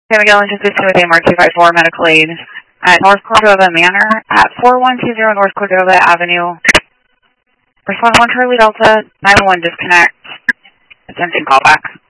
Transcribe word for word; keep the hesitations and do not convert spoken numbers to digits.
San Miguel into two with A M R two five four medical aid at North Cordova Manor at four one two zero North Cordova Avenue. Respond one Charlie Delta, nine one one disconnect. Attention callback.